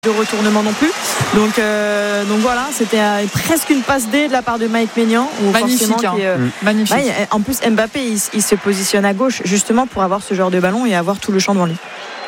de retournement non plus. Donc voilà, c'était presque une passe D de la part de Mike Maignan. Magnifique. Magnifique. En plus, Mbappé, il se positionne à gauche justement pour avoir ce genre de ballon et avoir tout le champ devant lui.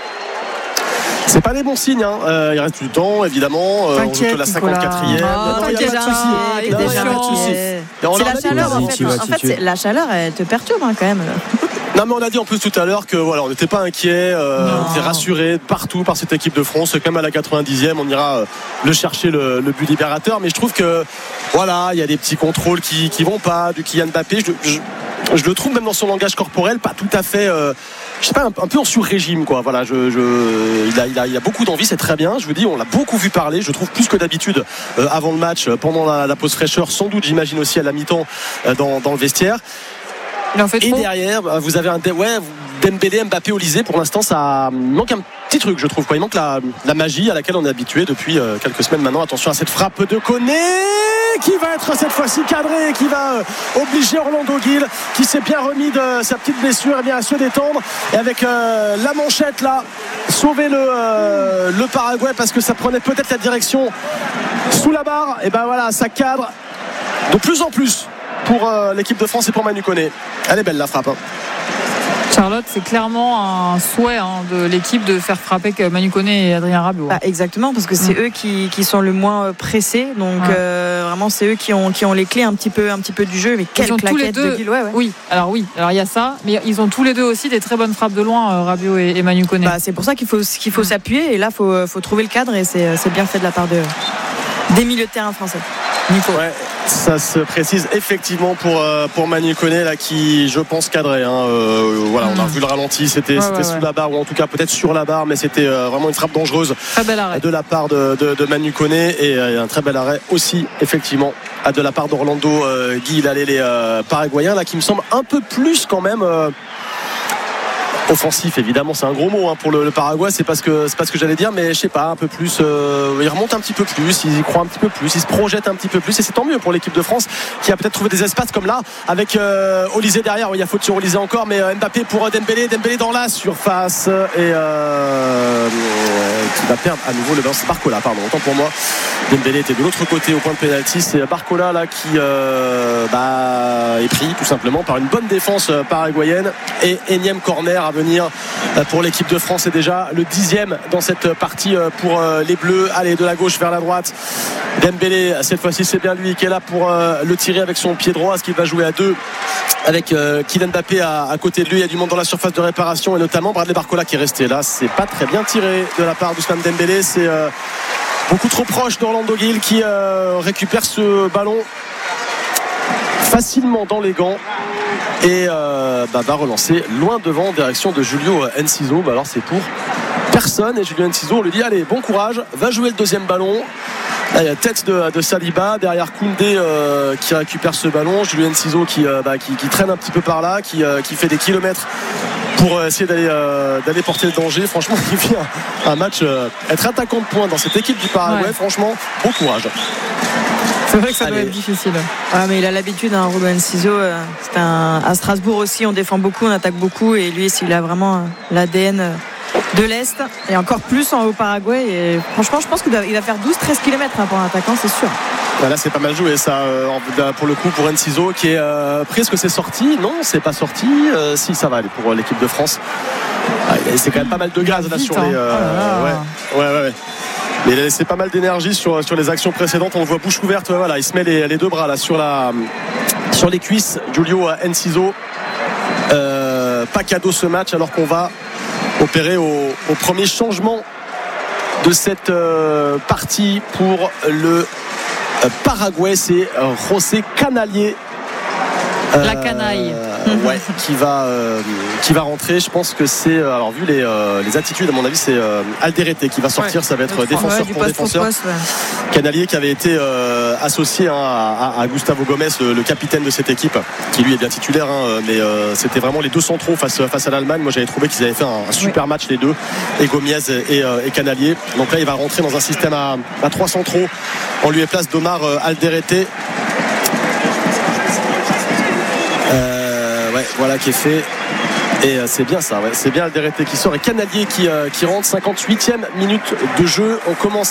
C'est pas des bons signes, hein. Il reste du temps, évidemment. On joue que la 54e. Il n'y a pas de souci. C'est la chaleur, en fait. En fait, la chaleur, elle te perturbe quand même. Non, mais on a dit en plus tout à l'heure que voilà, on n'était pas inquiet, on était rassuré partout par cette équipe de France. Comme à la 90e, on ira le chercher le but libérateur. Mais je trouve que voilà, il y a des petits contrôles qui vont pas du Kylian Mbappé. Je le trouve même dans son langage corporel pas tout à fait. Je sais pas, un peu en sur-régime, quoi. Voilà, il a beaucoup d'envie, c'est très bien. Je vous dis, on l'a beaucoup vu parler. Je trouve plus que d'habitude avant le match, pendant la pause fraîcheur, sans doute, j'imagine aussi à la mi-temps dans le vestiaire. Et derrière, vous avez Dembélé, Mbappé, Olysée. Pour l'instant, ça manque un petit truc, je trouve. Il manque la magie à laquelle on est habitué depuis quelques semaines maintenant. Attention à cette frappe de Koné qui va être cette fois-ci cadrée, qui va obliger Orlando Gil, qui s'est bien remis de sa petite blessure, à se détendre. Et avec la manchette là, sauver le Paraguay parce que ça prenait peut-être la direction sous la barre. Et ben voilà, ça cadre de plus en plus pour l'équipe de France et pour Manu Koné. Elle est belle la frappe. Charlotte, c'est clairement un souhait de l'équipe de faire frapper Manu Koné et Adrien Rabiot. Exactement, parce que c'est eux qui sont le moins pressés. Donc vraiment, c'est eux qui ont les clés un petit peu du jeu. Mais quelle claquette de Gil. Oui, alors il y a ça, mais ils ont tous les deux aussi des très bonnes frappes de loin, Rabiot et Manu Koné. C'est pour ça qu'il faut s'appuyer. Et là, faut trouver le cadre. Et c'est bien fait de la part des milieux de terrain français. Nico. Ouais, ça se précise effectivement pour Manu Koné là, qui je pense cadrait. Voilà, on a vu le ralenti, c'était sous la barre ou en tout cas peut-être sur la barre, mais c'était vraiment une frappe dangereuse de la part de Manu Koné et un très bel arrêt aussi effectivement de la part d'Orlando Gil. Allez, les Paraguayens là qui me semble un peu plus quand même. Offensif, évidemment, c'est un gros mot pour le Paraguay, c'est pas ce que j'allais dire, mais je sais pas, un peu plus, il remonte un petit peu plus, il y croit un petit peu plus, il se projette un petit peu plus, et c'est tant mieux pour l'équipe de France qui a peut-être trouvé des espaces comme là avec Olysée derrière. Il y a faute sur Olysée encore, mais Mbappé pour Dembélé dans la surface et qui va perdre à nouveau le ballon. C'est Barcola, pardon, autant pour moi. Dembélé était de l'autre côté au point de pénalty, c'est Barcola là qui est pris tout simplement par une bonne défense paraguayenne et énième corner à venir pour l'équipe de France. C'est déjà le 10e dans cette partie pour les Bleus. Allez, de la gauche vers la droite, Dembélé, cette fois-ci c'est bien lui qui est là pour le tirer avec son pied droit. Est-ce qu'il va jouer à deux avec Kylian Mbappé à côté de lui? Il y a du monde dans la surface de réparation et notamment Bradley Barcola qui est resté là. C'est pas très bien tiré de la part d'Ousmane Dembélé, c'est beaucoup trop proche d'Orlando Gil qui récupère ce ballon facilement dans les gants et va relancer loin devant en direction de Julio Enciso. Alors c'est pour personne et Julio Enciso, on lui dit allez, bon courage, va jouer le deuxième ballon. Là, il y a tête de Saliba derrière Koundé qui récupère ce ballon, Julio Enciso qui traîne un petit peu par là, qui fait des kilomètres pour essayer d'aller porter le danger. Franchement, il vient un match être attaquant de pointe dans cette équipe du Paraguay. Franchement, bon courage. C'est vrai que ça doit être difficile. Mais il a l'habitude, Julio Enciso. À Strasbourg aussi, on défend beaucoup, on attaque beaucoup. Et lui, il a vraiment l'ADN de l'Est. Et encore plus au Paraguay. Et franchement, je pense qu'il va faire 12-13 km pour un attaquant, c'est sûr. Là, c'est pas mal joué, ça, pour le coup, pour Enciso, qui est pris. Est-ce que c'est sorti? Non, c'est pas sorti. Si, ça va aller pour l'équipe de France. C'est quand même pas mal de gaz là sur les. Ouais. Mais il a laissé pas mal d'énergie sur les actions précédentes. On le voit bouche ouverte, voilà, il se met les deux bras là sur les cuisses. Julio Enciso, pas cadeau ce match, alors qu'on va opérer au premier changement de cette partie pour le Paraguay. C'est José Canalier. La canaille. Qui va rentrer. Je pense que c'est alors vu les attitudes, à mon avis c'est Alderete qui va sortir. Ça va être défenseur pour défenseur. Canalier qui avait été associé à Gustavo Gomes, le capitaine de cette équipe, qui lui est bien titulaire, mais c'était vraiment les deux centraux face à l'Allemagne. Moi j'avais trouvé qu'ils avaient fait un super match les deux, et Gomiez et Canalier. Donc là il va rentrer dans un système à 3 centraux en lieu et place d'Omar Alderete. Voilà qui est fait. Et c'est bien ça, c'est bien Alderete qui sort et Canalier qui rentre. 58e minute de jeu. On commence